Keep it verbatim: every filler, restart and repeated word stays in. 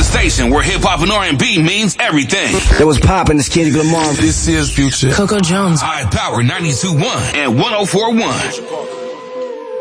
station where hip hop and R and B means everything. That was poppin', this Kendrick Lamar. This is Future. Coco Jones. High Power ninety-two point one and one oh four point one.